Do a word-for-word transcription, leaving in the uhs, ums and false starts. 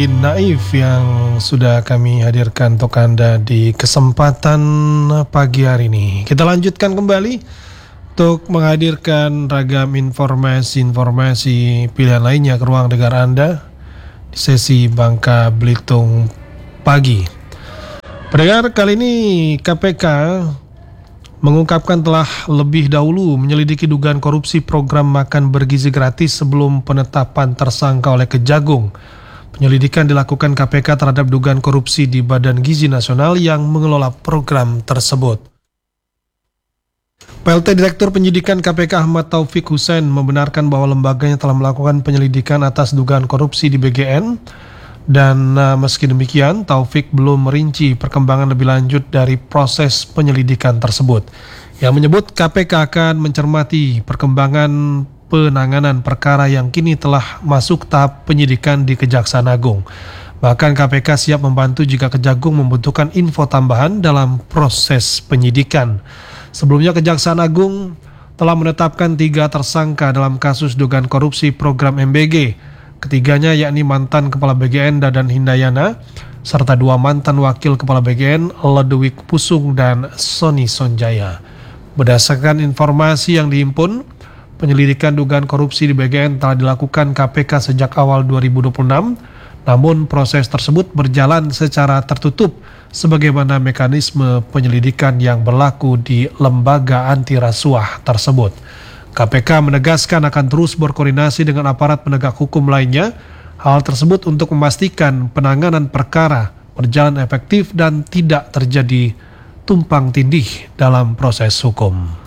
Naif yang sudah kami hadirkan untuk Anda di kesempatan pagi hari ini. Kita lanjutkan kembali untuk menghadirkan ragam informasi-informasi pilihan lainnya ke ruang dengar Anda di sesi Bangka Belitung pagi. Pendengar, kali ini K P K mengungkapkan telah lebih dahulu menyelidiki dugaan korupsi program makan bergizi gratis sebelum penetapan tersangka oleh Kejagung. Penyelidikan dilakukan K P K terhadap dugaan korupsi di Badan Gizi Nasional yang mengelola program tersebut. P L T Direktur Penyidikan K P K Ahmad Taufik Hussein membenarkan bahwa lembaganya telah melakukan penyelidikan atas dugaan korupsi di B G N dan uh, meski demikian Taufik belum merinci perkembangan lebih lanjut dari proses penyelidikan tersebut. Yang menyebut K P K akan mencermati perkembangan penanganan perkara yang kini telah masuk tahap penyidikan di Kejaksaan Agung. Bahkan K P K siap membantu jika Kejagung membutuhkan info tambahan dalam proses penyidikan. Sebelumnya Kejaksaan Agung telah menetapkan tiga tersangka dalam kasus dugaan korupsi program M B G. Ketiganya yakni mantan Kepala B G N Dadan Hindayana, serta dua mantan Wakil Kepala B G N Ledwig Pusung dan Sony Sonjaya. Berdasarkan informasi yang dihimpun, penyelidikan dugaan korupsi di B G N telah dilakukan K P K sejak awal dua ribu dua puluh enam, namun proses tersebut berjalan secara tertutup sebagaimana mekanisme penyelidikan yang berlaku di lembaga anti rasuah tersebut. K P K menegaskan akan terus berkoordinasi dengan aparat penegak hukum lainnya, hal tersebut untuk memastikan penanganan perkara berjalan efektif dan tidak terjadi tumpang tindih dalam proses hukum.